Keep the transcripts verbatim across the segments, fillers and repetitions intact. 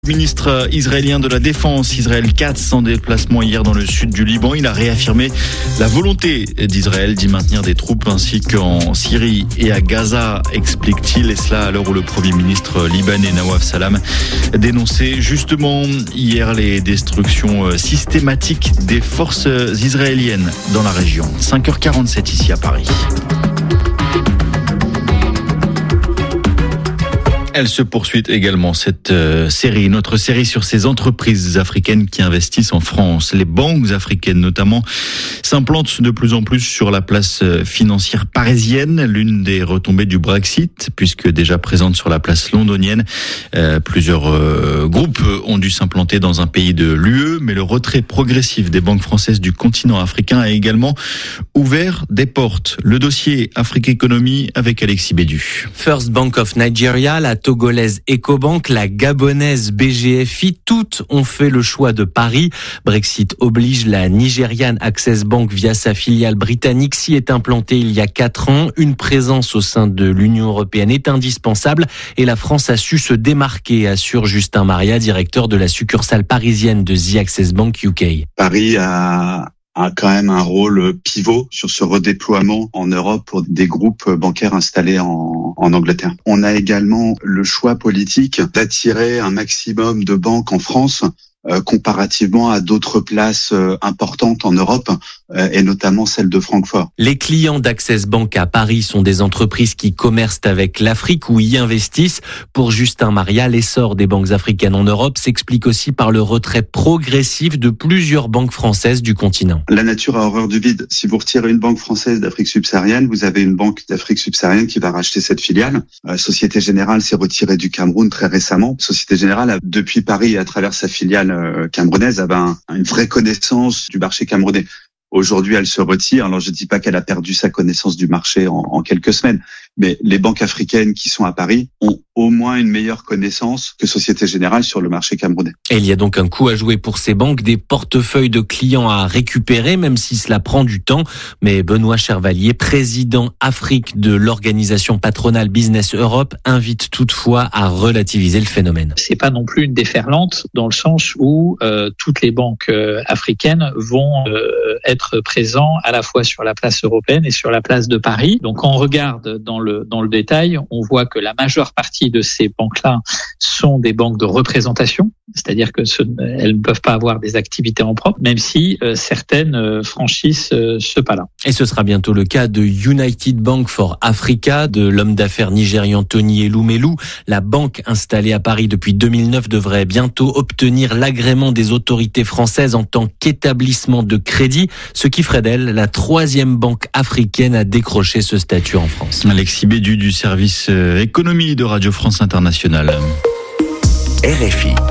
Ministre israélien de la Défense, Israël Katz, en déplacement hier dans le sud du Liban, il a réaffirmé la volonté d'Israël d'y maintenir des troupes ainsi qu'en Syrie et à Gaza, explique-t-il, et cela à l'heure où le Premier ministre libanais Nawaf Salam dénonçait justement hier les destructions systématiques des forces israéliennes dans la région. cinq heures quarante-sept ici à Paris. Elle se poursuit également, cette euh, série, notre série sur ces entreprises africaines qui investissent en France. Les banques africaines notamment s'implantent de plus en plus sur la place financière parisienne, l'une des retombées du Brexit, puisque déjà présente sur la place londonienne. Euh, plusieurs euh, groupes ont dû s'implanter dans un pays de l'U E, mais le retrait progressif des banques françaises du continent africain a également ouvert des portes. Le dossier Afrique Économie avec Alexis Bédu. First Bank of Nigeria, la togolaise Ecobank, la gabonaise B G F I, toutes ont fait le choix de Paris. Brexit oblige, la nigériane Access Bank via sa filiale britannique s'y est implantée il y a quatre ans. Une présence au sein de l'Union européenne est indispensable et la France a su se démarquer, assure Justin Maria, directeur de la succursale parisienne de The Access Bank U K. Paris a a quand même un rôle pivot sur ce redéploiement en Europe pour des groupes bancaires installés en, en Angleterre. On a également le choix politique d'attirer un maximum de banques en France Euh, comparativement à d'autres places euh, importantes en Europe euh, et notamment celle de Francfort. Les clients d'Access Bank à Paris sont des entreprises qui commercent avec l'Afrique ou y investissent. Pour Justin Maria, l'essor des banques africaines en Europe s'explique aussi par le retrait progressif de plusieurs banques françaises du continent. La nature a horreur du vide. Si vous retirez une banque française d'Afrique subsaharienne, vous avez une banque d'Afrique subsaharienne qui va racheter cette filiale. Euh, Société Générale s'est retirée du Cameroun très récemment. Société Générale, a, depuis Paris, à travers sa filiale camerounaise, avait un, une vraie connaissance du marché camerounais. Aujourd'hui, elle se retire. Alors, je ne dis pas qu'elle a perdu sa connaissance du marché en, en quelques semaines, mais les banques africaines qui sont à Paris ont au moins une meilleure connaissance que Société Générale sur le marché camerounais. Et il y a donc un coup à jouer pour ces banques, des portefeuilles de clients à récupérer, même si cela prend du temps. Mais Benoît Chervalier, président Afrique de l'organisation patronale Business Europe, invite toutefois à relativiser le phénomène. C'est pas non plus une déferlante dans le sens où euh, toutes les banques euh, africaines vont euh, être présentes à la fois sur la place européenne et sur la place de Paris. Donc, quand on regarde dans le dans le détail, on voit que la majeure partie de ces banques-là sont des banques de représentation, c'est-à-dire que ce, elles ne peuvent pas avoir des activités en propre, même si euh, certaines euh, franchissent euh, ce pas-là. Et ce sera bientôt le cas de United Bank for Africa, de l'homme d'affaires nigérian Tony Elumelu. La banque installée à Paris depuis deux mille neuf devrait bientôt obtenir l'agrément des autorités françaises en tant qu'établissement de crédit, ce qui ferait d'elle la troisième banque africaine à décrocher ce statut en France. Alexis Bédu du service économie de Radio France Internationale. R F I.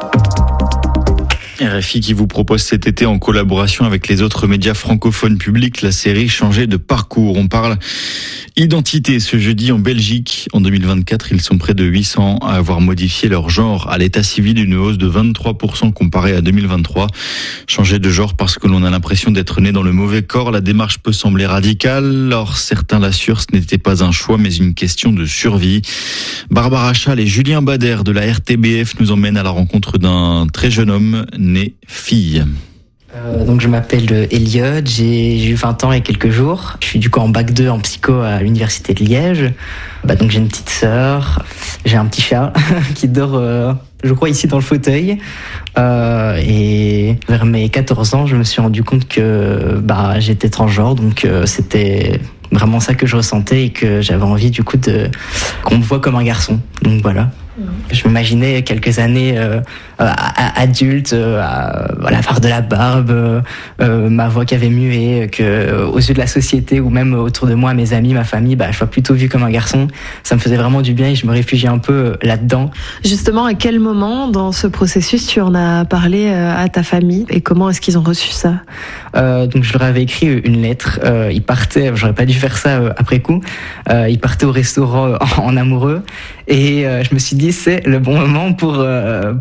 R F I qui vous propose cet été en collaboration avec les autres médias francophones publics la série Changer de parcours. On parle identité ce jeudi en Belgique. En deux mille vingt-quatre, ils sont près de huit cents à avoir modifié leur genre à l'état civil, une hausse de vingt-trois pour cent comparée à deux mille vingt-trois. Changer de genre parce que l'on a l'impression d'être né dans le mauvais corps. La démarche peut sembler radicale. Alors certains l'assurent, ce n'était pas un choix mais une question de survie. Barbara Chal et Julien Bader de la R T B F nous emmènent à la rencontre d'un très jeune homme né fille. Euh, donc je m'appelle Elliot, j'ai, j'ai eu vingt ans et quelques jours. Je suis du coup en bac deux en psycho à l'université de Liège. Bah, donc j'ai une petite sœur, j'ai un petit chat qui dort, euh, je crois, ici dans le fauteuil. Euh, et vers mes quatorze ans, je me suis rendu compte que bah, j'étais transgenre, donc euh, c'était vraiment ça que je ressentais et que j'avais envie du coup de qu'on me voit comme un garçon. Donc voilà. Je m'imaginais quelques années euh, adulte, euh, à, voilà, avoir de la barbe, euh, euh, ma voix qui avait mué, que euh, aux yeux de la société ou même autour de moi, mes amis, ma famille, bah, je sois plutôt vu comme un garçon. Ça me faisait vraiment du bien et je me réfugiais un peu là-dedans. Justement, à quel moment dans ce processus tu en as parlé à ta famille et comment est-ce qu'ils ont reçu ça ? euh, Donc je leur avais écrit une lettre. Euh, ils partaient, j'aurais pas dû faire ça euh, après coup. Euh, ils partaient au restaurant en, en amoureux et euh, je me suis dit c'est le bon moment pour euh, pour voilà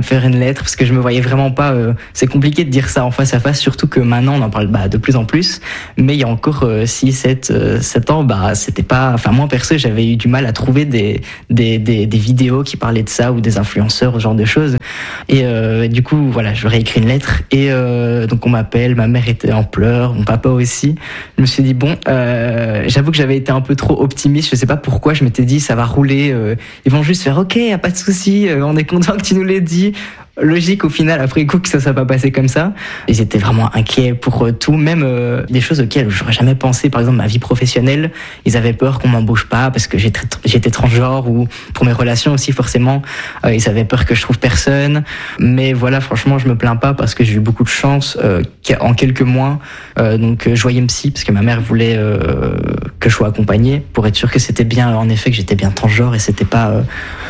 me faire une lettre parce que je me voyais vraiment pas. Euh, c'est compliqué de dire ça en face à face, surtout que maintenant on en parle bah, de plus en plus. Mais il y a encore euh, six, sept, sept ans, bah c'était pas. Enfin moi perso, j'avais eu du mal à trouver des des des, des vidéos qui parlaient de ça ou des influenceurs, ce genre de choses. Et euh, du coup voilà, je leur ai écrit une lettre et euh, donc on m'appelle. Ma mère était en pleurs, mon papa aussi. Je me suis dit bon, euh, j'avoue que j'avais été un peu trop optimiste. Je sais pas pourquoi. Je m'étais dit ça va rouler. Euh, ils vont juste faire ok, y a pas de souci. Euh, on est content que tu nous l'aies dit. Logique au final après coup que ça soit pas passé comme ça. Ils étaient vraiment inquiets pour euh, tout, même euh, des choses auxquelles j'aurais jamais pensé, par exemple ma vie professionnelle. Ils avaient peur qu'on m'embauche pas parce que j'étais, j'étais transgenre, ou pour mes relations aussi forcément. Euh, ils avaient peur que je trouve personne. Mais voilà, franchement je me plains pas parce que j'ai eu beaucoup de chance. Euh, en quelques mois, euh, donc je voyais une psy parce que ma mère voulait euh, que je sois accompagnée pour être sûr que c'était bien, en effet que j'étais bien transgenre et c'était pas euh,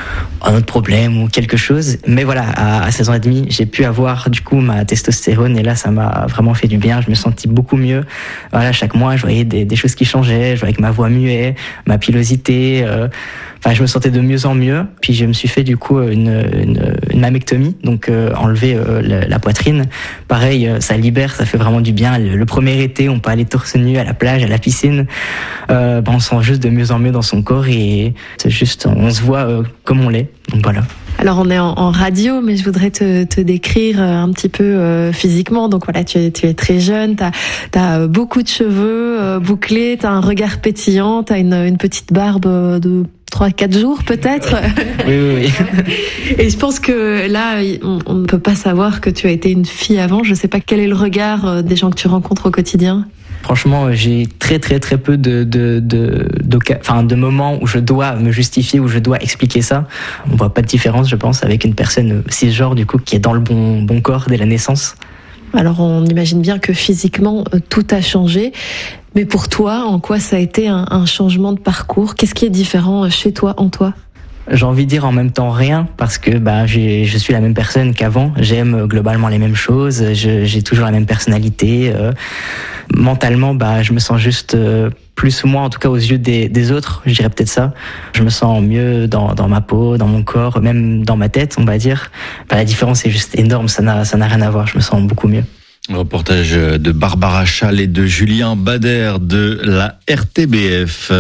un autre problème ou quelque chose. Mais voilà, à, à seize ans et demi, j'ai pu avoir du coup ma testostérone et là ça m'a vraiment fait du bien. Je me sentis beaucoup mieux. Voilà, chaque mois je voyais des, des choses qui changeaient. Je voyais que ma voix muait, ma pilosité. Euh, Enfin, je me sentais de mieux en mieux. Puis je me suis fait du coup une, une, une mammectomie, donc euh, enlever euh, la, la poitrine. Pareil, euh, ça libère, ça fait vraiment du bien. Le, le premier été, on peut aller torse nu à la plage, à la piscine. Euh, ben, on sent juste de mieux en mieux dans son corps et c'est juste, on se voit euh, comme on l'est. Donc voilà. Alors on est en, en radio, mais je voudrais te, te décrire un petit peu euh, physiquement. Donc voilà, tu es, tu es très jeune, t'as, t'as beaucoup de cheveux euh, bouclés, t'as un regard pétillant, t'as une, une petite barbe de trois quatre jours peut-être. Oui, oui, oui. Et je pense que là, on, on ne peut pas savoir que tu as été une fille avant. Je sais pas quel est le regard des gens que tu rencontres au quotidien. Franchement, j'ai très très très peu de de de de, enfin, de moments où je dois me justifier, où je dois expliquer ça. On voit pas de différence, je pense, avec une personne cisgenre du coup qui est dans le bon bon corps dès la naissance. Alors on imagine bien que physiquement tout a changé, mais pour toi, en quoi ça a été un, un changement de parcours ? Qu'est-ce qui est différent chez toi, en toi ? J'ai envie de dire en même temps rien, parce que bah j'ai, je suis la même personne qu'avant. J'aime globalement les mêmes choses. Je, j'ai toujours la même personnalité. Euh, mentalement, bah je me sens juste euh, plus moi, en tout cas aux yeux des, des autres. Je dirais peut-être ça. Je me sens mieux dans, dans ma peau, dans mon corps, même dans ma tête, on va dire. Bah, la différence est juste énorme. Ça n'a, ça n'a rien à voir. Je me sens beaucoup mieux. Reportage de Barbara Chal et de Julien Bader de la R T B F.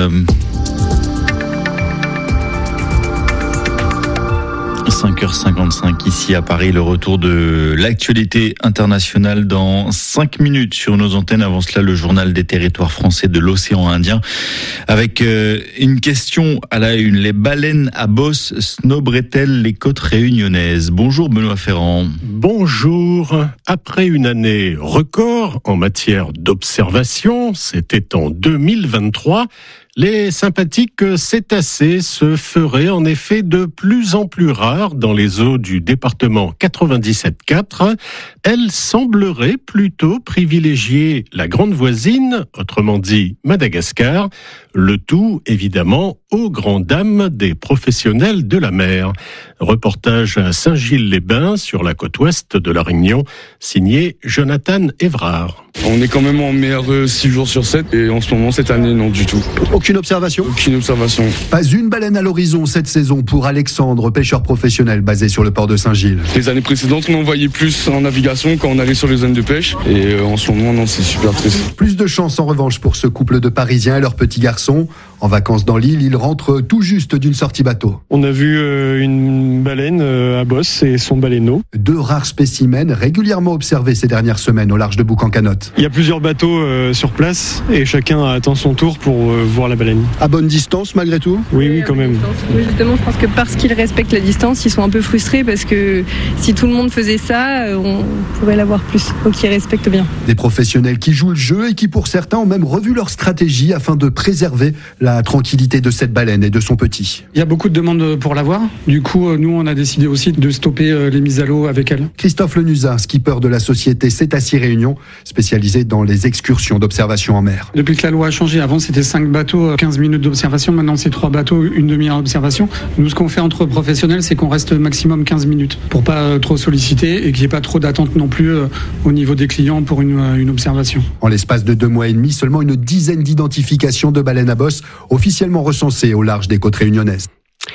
cinq heures cinquante-cinq ici à Paris, le retour de l'actualité internationale dans cinq minutes sur nos antennes. Avant cela, le journal des territoires français de l'océan Indien avec euh, une question à la une. Les baleines à bosse snoberaient-elles les côtes réunionnaises ? Bonjour Benoît Ferrand. Bonjour. Après une année record en matière d'observation, c'était en deux mille vingt-trois, les sympathiques cétacés se feraient en effet de plus en plus rares dans les eaux du département quatre-vingt-dix-sept quatre. Elles sembleraient plutôt privilégier la grande voisine, autrement dit Madagascar, le tout évidemment aux grandes dames des professionnels de la mer. Reportage à Saint-Gilles-les-Bains sur la côte ouest de la Réunion, signé Jonathan Évrard. On est quand même en mer six jours sur sept et en ce moment cette année non du tout. Aucune observation ? Aucune observation. Pas une baleine à l'horizon cette saison pour Alexandre, pêcheur professionnel basé sur le port de Saint-Gilles. Les années précédentes on en voyait plus en navigation quand on allait sur les zones de pêche et en ce moment non, c'est super triste. Plus de chance en revanche pour ce couple de Parisiens et leur petit garçon. En vacances dans l'île, ils rentrent tout juste d'une sortie bateau. On a vu euh, une baleine euh, à bosse et son baleineau. Deux rares spécimens régulièrement observés ces dernières semaines au large de Bouc-en-Canotte. Il y a plusieurs bateaux euh, sur place et chacun attend son tour pour euh, voir la baleine. À bonne distance malgré tout ? Oui, oui, quand même. Oui, justement, je pense que parce qu'ils respectent la distance, ils sont un peu frustrés parce que si tout le monde faisait ça, on pourrait l'avoir plus. Donc ils respectent bien. Des professionnels qui jouent le jeu et qui pour certains ont même revu leur stratégie afin de préserver la la tranquillité de cette baleine et de son petit. Il y a beaucoup de demandes pour la voir. Du coup, nous, on a décidé aussi de stopper les mises à l'eau avec elle. Christophe Lenuza, skipper de la société Cétacier Réunion, spécialisée dans les excursions d'observation en mer. Depuis que la loi a changé, avant c'était cinq bateaux, quinze minutes d'observation. Maintenant, c'est trois bateaux, une demi-heure d'observation. Nous, ce qu'on fait entre professionnels, c'est qu'on reste maximum quinze minutes pour pas trop solliciter et qu'il n'y ait pas trop d'attente non plus au niveau des clients pour une, une observation. En l'espace de deux mois et demi, seulement une dizaine d'identifications de baleines à bosse officiellement recensées au large des côtes réunionnaises.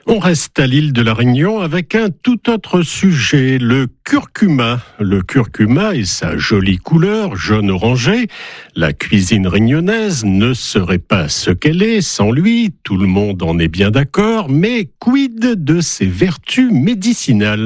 On reste à l'île de la Réunion avec un tout autre sujet, le curcuma. Le curcuma et sa jolie couleur jaune orangé. La cuisine réunionnaise ne serait pas ce qu'elle est sans lui, tout le monde en est bien d'accord, mais quid de ses vertus médicinales ?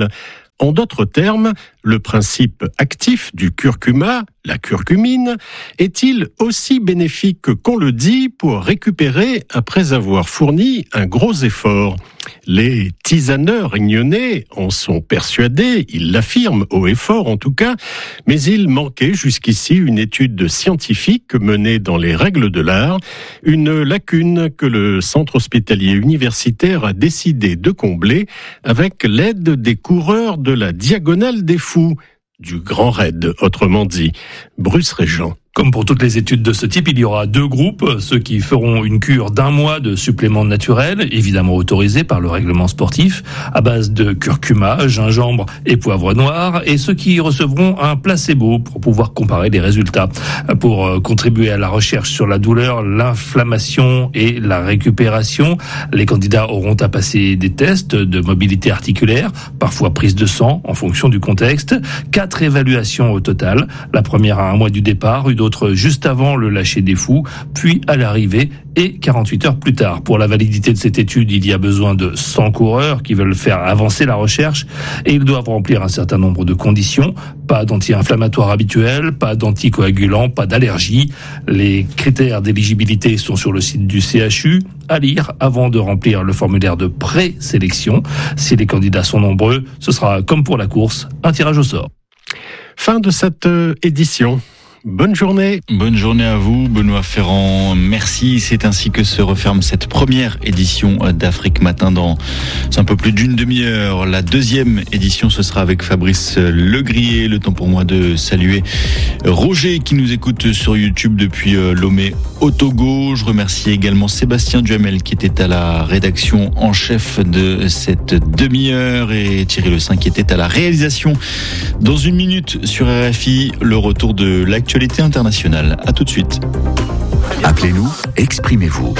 En d'autres termes, le principe actif du curcuma, la curcumine, est-il aussi bénéfique qu'on le dit pour récupérer après avoir fourni un gros effort ? Les tisaneurs réunionnais en sont persuadés, ils l'affirment haut et fort en tout cas, mais il manquait jusqu'ici une étude scientifique menée dans les règles de l'art, une lacune que le centre hospitalier universitaire a décidé de combler avec l'aide des coureurs de la Diagonale des Fous, du Grand Raid, autrement dit. Bruce Régent. Comme pour toutes les études de ce type, il y aura deux groupes, ceux qui feront une cure d'un mois de suppléments naturels, évidemment autorisés par le règlement sportif, à base de curcuma, gingembre et poivre noir, et ceux qui recevront un placebo pour pouvoir comparer les résultats. Pour contribuer à la recherche sur la douleur, l'inflammation et la récupération, les candidats auront à passer des tests de mobilité articulaire, parfois prise de sang en fonction du contexte, quatre évaluations au total, la première à un mois du départ, une d'autres juste avant le lâcher des fous, puis à l'arrivée et quarante-huit heures plus tard. Pour la validité de cette étude, il y a besoin de cent coureurs qui veulent faire avancer la recherche et ils doivent remplir un certain nombre de conditions. Pas d'anti-inflammatoires habituels, pas d'anticoagulants, pas d'allergie. Les critères d'éligibilité sont sur le site du C H U, à lire avant de remplir le formulaire de présélection. Si les candidats sont nombreux, ce sera comme pour la course, un tirage au sort. Fin de cette édition. Bonne journée. Bonne journée à vous, Benoît Ferrand. Merci. C'est ainsi que se referme cette première édition d'Afrique Matin dans un peu plus d'une demi-heure. La deuxième édition, ce sera avec Fabrice Legrier. Le temps pour moi de saluer Roger qui nous écoute sur YouTube depuis Lomé au Togo. Je remercie également Sébastien Duhamel qui était à la rédaction en chef de cette demi-heure et Thierry Le Saint qui était à la réalisation. Dans une minute sur R F I, le retour de l'actualité internationale. À tout de suite. Appelez-nous, exprimez-vous.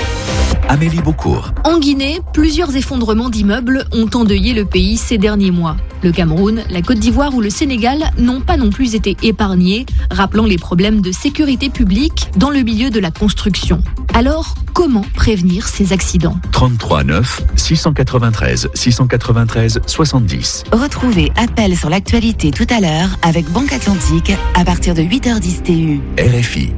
Amélie Beaucourt. En Guinée, plusieurs effondrements d'immeubles ont endeuillé le pays ces derniers mois. Le Cameroun, la Côte d'Ivoire ou le Sénégal n'ont pas non plus été épargnés, rappelant les problèmes de sécurité publique dans le milieu de la construction. Alors, comment prévenir ces accidents ? trente-trois neuf, six cent quatre-vingt-treize, six cent quatre-vingt-treize, soixante-dix. Retrouvez Appel sur l'actualité tout à l'heure avec Banque Atlantique à partir de huit heures dix T U. R F I.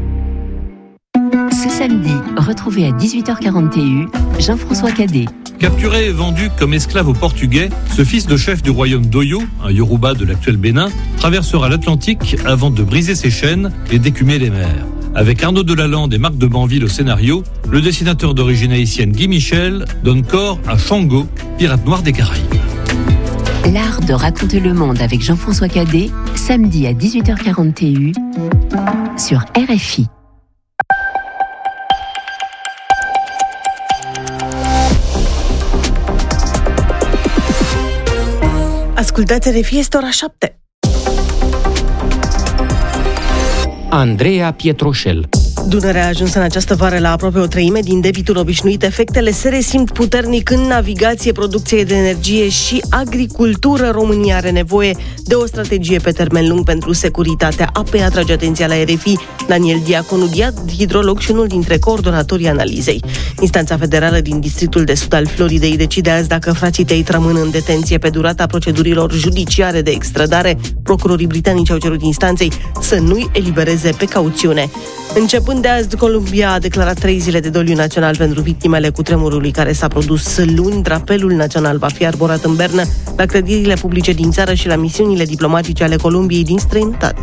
Ce samedi, retrouvez à dix-huit heures quarante T U Jean-François Cadet. Capturé et vendu comme esclave aux Portugais, ce fils de chef du royaume d'Oyo, un Yoruba de l'actuel Bénin, traversera l'Atlantique avant de briser ses chaînes et d'écumer les mers. Avec Arnaud Delalande et Marc de Banville au scénario, le dessinateur d'origine haïtienne Guy Michel donne corps à Shango, pirate noir des Caraïbes. L'art de raconter le monde avec Jean-François Cadet, samedi à dix-huit heures quarante T U sur R F I. Ascultați R F I, este ora șapte. Andreea Pietroșel. Dunărea a ajuns în această vară la aproape o treime din debitul obișnuit. Efectele se resimt puternic în navigație, producție de energie și agricultură. România are nevoie de o strategie pe termen lung pentru securitatea apei. Atrage atenția la R F I Daniel Diaconu, hidrolog și unul dintre coordonatorii analizei. Instanța federală din districtul de sud al Floridei decide azi dacă frații Tate rămân în detenție pe durata procedurilor judiciare de extradare. Procurorii britanici au cerut instanței să nu-i elibereze pe cauțiune. Începând de azi, Columbia a declarat trei zile de doliu național pentru victimele cutremurului care s-a produs luni. Drapelul național va fi arborat în Bernă, la clădirile publice din țară și la misiunile diplomatice ale Columbiei din străinătate.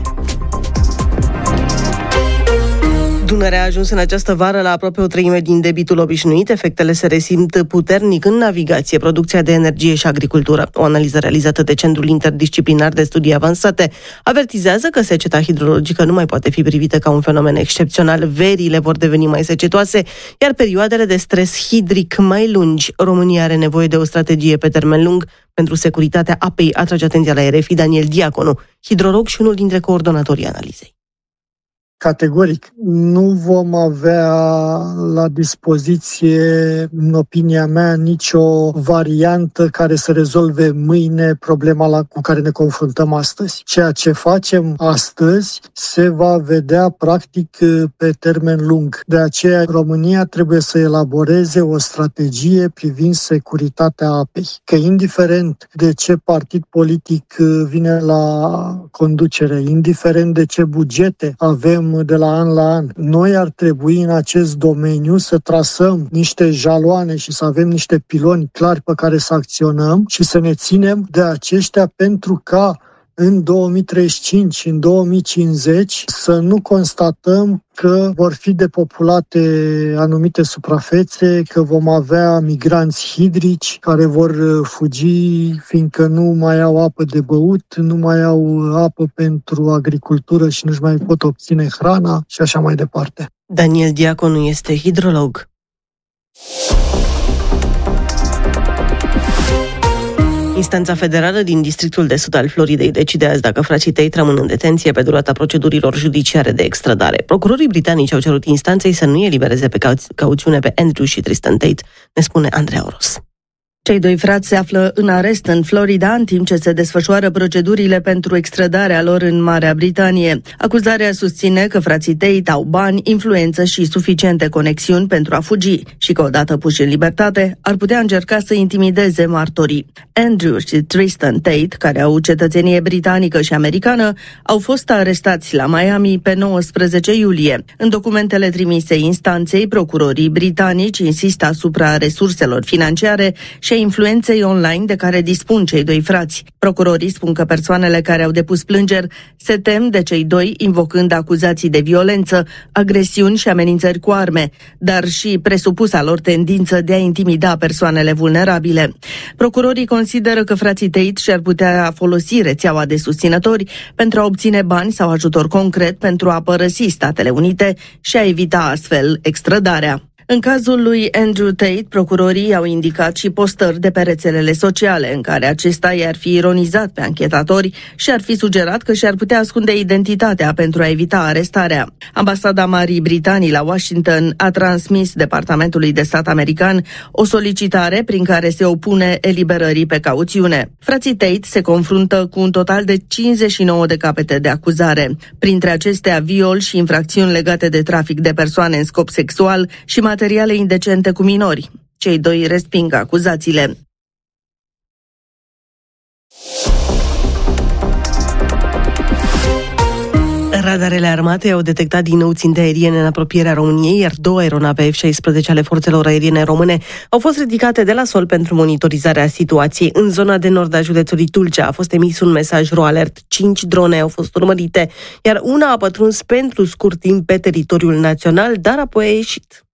Dunărea a ajuns în această vară la aproape o treime din debitul obișnuit. Efectele se resimt puternic în navigație, producția de energie și agricultură. O analiză realizată de Centrul Interdisciplinar de Studii Avansate avertizează că seceta hidrologică nu mai poate fi privită ca un fenomen excepțional. Verile vor deveni mai secetoase, iar perioadele de stres hidric mai lungi. România are nevoie de o strategie pe termen lung pentru securitatea apei. Atrage atenția la R F I Daniel Diaconu, hidrolog și unul dintre coordonatorii analizei. categoric. Nu vom avea la dispoziție, în opinia mea, nicio variantă care să rezolve mâine problema la, cu care ne confruntăm astăzi. Ceea ce facem astăzi se va vedea practic pe termen lung. De aceea România trebuie să elaboreze o strategie privind securitatea apei. Că indiferent de ce partid politic vine la conducere, indiferent de ce bugete avem de la an la an, noi ar trebui în acest domeniu să trasăm niște jaloane și să avem niște piloni clari pe care să acționăm și să ne ținem de aceștia pentru ca în două mii treizeci și cinci, în două mii cincizeci, să nu constatăm că vor fi depopulate anumite suprafețe, că vom avea migranți hidrici care vor fugi fiindcă nu mai au apă de băut, nu mai au apă pentru agricultură și nu-și mai pot obține hrana și așa mai departe. Daniel Diaconu este hidrolog. Instanța federală din districtul de sud al Floridei decide azi dacă frații Tate rămân în detenție pe durata procedurilor judiciare de extradare. Procurorii britanici au cerut instanței să nu elibereze pe cau- cauțiune pe Andrew și Tristan Tate, ne spune Andreea Oros. Cei doi frați se află în arest în Florida, în timp ce se desfășoară procedurile pentru extradarea lor în Marea Britanie. Acuzarea susține că frații Tate au bani, influență și suficiente conexiuni pentru a fugi și că, odată puși în libertate, ar putea încerca să intimideze martorii. Andrew și Tristan Tate, care au cetățenie britanică și americană, au fost arestați la Miami pe nouăsprezece iulie. În documentele trimise instanței, procurorii britanici insistă asupra resurselor financiare și a influenței online de care dispun cei doi frați. Procurorii spun că persoanele care au depus plângeri se tem de cei doi, invocând acuzații de violență, agresiuni și amenințări cu arme, dar și presupusa lor tendință de a intimida persoanele vulnerabile. Procurorii consideră că frații Tate și-ar putea folosi rețeaua de susținători pentru a obține bani sau ajutor concret pentru a părăsi Statele Unite și a evita astfel extradarea. În cazul lui Andrew Tate, procurorii au indicat și postări de pe rețelele sociale în care acesta i-ar fi ironizat pe anchetatori și ar fi sugerat că și-ar putea ascunde identitatea pentru a evita arestarea. Ambasada Marii Britanii la Washington a transmis Departamentului de Stat american o solicitare prin care se opune eliberării pe cauțiune. Frații Tate se confruntă cu un total de cincizeci și nouă de capete de acuzare, printre acestea viol și infracțiuni legate de trafic de persoane în scop sexual și materiale indecente cu minori. Cei doi resping acuzațiile. Radarele armatei au detectat din nou ținte aeriene în apropierea României, iar două aeronave F șaisprezece ale forțelor aeriene române au fost ridicate de la sol pentru monitorizarea situației. În zona de nord a județului Tulcea a fost emis un mesaj RoAlert. Cinci drone au fost urmărite, iar una a pătruns pentru scurt timp pe teritoriul național, dar apoi a ieșit.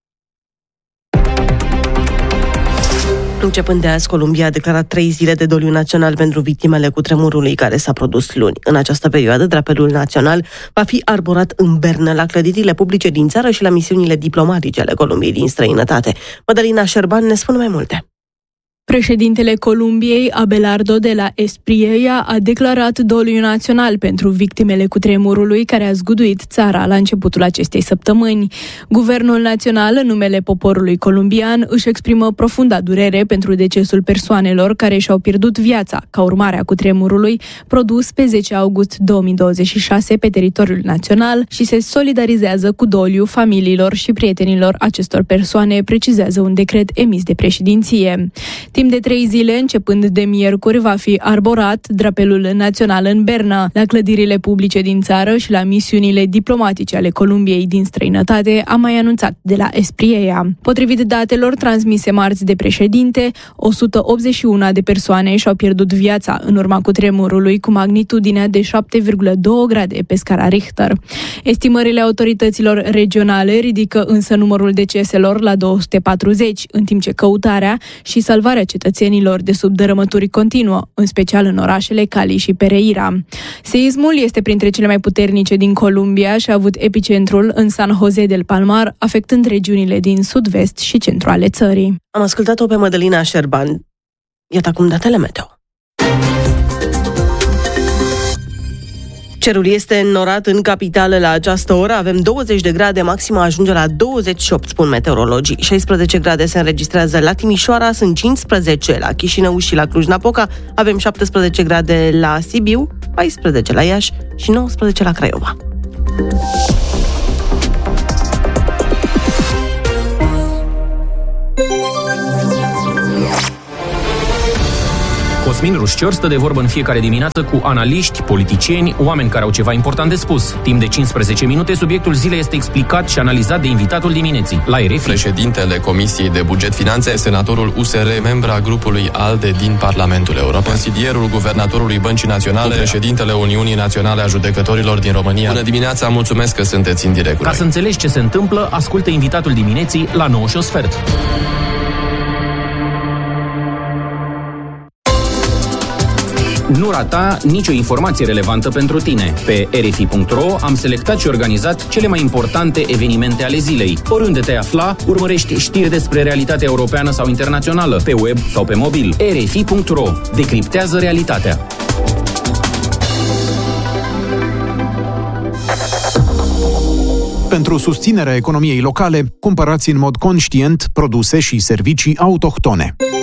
Începând de azi, Columbia a declarat trei zile de doliu național pentru victimele cutremurului care s-a produs luni. În această perioadă, drapelul național va fi arborat în Bernă, la clădirile publice din țară și la misiunile diplomatice ale Columbiei din străinătate. Madalina Șerban ne spune mai multe. Președintele Columbiei, Abelardo de la Espriella, a declarat doliu național pentru victimele cutremurului care a zguduit țara la începutul acestei săptămâni. Guvernul național, în numele poporului columbian, își exprimă profunda durere pentru decesul persoanelor care și-au pierdut viața ca urmare a cutremurului produs pe zece august două mii douăzeci și șase pe teritoriul național și se solidarizează cu doliu familiilor și prietenilor acestor persoane, precizează un decret emis de președinție. Timp de trei zile, începând de miercuri, va fi arborat drapelul național în Berna, la clădirile publice din țară și la misiunile diplomatice ale Columbiei din străinătate, a mai anunțat de la Espriella. Potrivit datelor transmise marți de președinte, o sută optzeci și unu de persoane și-au pierdut viața în urma cutremurului cu magnitudinea de șapte virgulă doi grade pe scara Richter. Estimările autorităților regionale ridică însă numărul deceselor la două sute patruzeci, în timp ce căutarea și salvarea cetățenilor de sub dărâmături continuă, în special în orașele Cali și Pereira. Seismul este printre cele mai puternice din Columbia și a avut epicentrul în San José del Palmar, afectând regiunile din sud-vest și centru ale țării. Am ascultat-o pe Madalina Șerban. Iată acum datele meteo. Cerul este înnorat în capitală la această oră, avem douăzeci de grade, maxima ajunge la douăzeci și opt, spun meteorologii. șaisprezece grade se înregistrează la Timișoara, sunt cincisprezece la Chișinău și la Cluj-Napoca, avem șaptesprezece grade la Sibiu, paisprezece la Iași și nouăsprezece la Craiova. Cosmin Rușcior stă de vorbă în fiecare dimineață cu analiști, politicieni, oameni care au ceva important de spus. Timp de cincisprezece minute, subiectul zilei este explicat și analizat de invitatul dimineții. La R F I. Președintele Comisiei de Buget Finanțe, senatorul U S R, membra grupului ALDE din Parlamentul European, consilierul guvernatorului Băncii Naționale, președintele Uniunii Naționale a Judecătorilor din România. Bună dimineața, mulțumesc că sunteți în direct cu Ca noi. să înțelegi ce se întâmplă, ascultă invitatul dimineții la nouă și un sfert. Nu rata nicio informație relevantă pentru tine. Pe r f i punct r o am selectat și organizat cele mai importante evenimente ale zilei. Oriunde te afla, urmărești știri despre realitatea europeană sau internațională, pe web sau pe mobil. r f i punct r o. Decriptează realitatea. Pentru susținerea economiei locale, cumpărați în mod conștient produse și servicii autohtone.